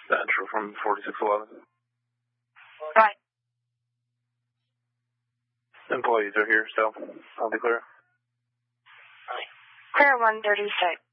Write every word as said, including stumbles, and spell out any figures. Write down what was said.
Central from forty-six eleven. Right. Employees are here, so I'll be clear. Clear one thirty-six.